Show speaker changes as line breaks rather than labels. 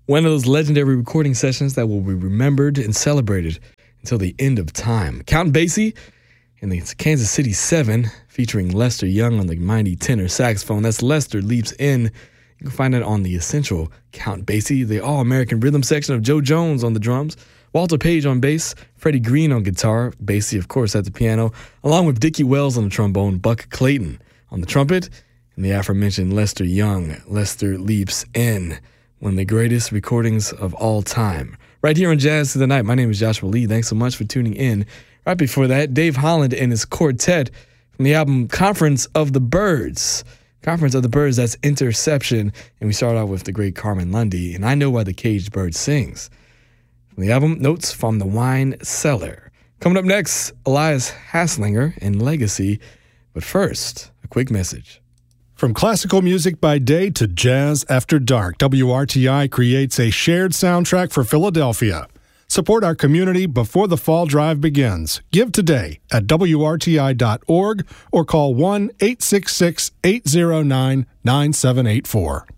One of those legendary recording sessions that will be remembered and celebrated until the end of time. Count Basie and the Kansas City 7 featuring Lester Young on the mighty tenor saxophone. That's Lester Leaps In. You can find it on the essential Count Basie, the all-American rhythm section of Joe Jones on the drums, Walter Page on bass, Freddie Green on guitar, Basie, of course, at the piano, along with Dickie Wells on the trombone, Buck Clayton on the trumpet, and the aforementioned Lester Young, Lester Leaps In, one of the greatest recordings of all time. Right here on Jazz to the Night, my name is Joshua Lee. Thanks so much for tuning in. Right before that, Dave Holland and his quartet from the album Conference of the Birds. Conference of the Birds, that's Interception. And we start out with the great Carmen Lundy, and I Know Why the Caged Bird Sings. From the album, Notes from the Wine Cellar. Coming up next, Elias Hasslinger and Legacy. But first, a quick message.
From classical music by day to jazz after dark, WRTI creates a shared soundtrack for Philadelphia. Support our community before the fall drive begins. Give today at WRTI.org or call 1-866-809-9784.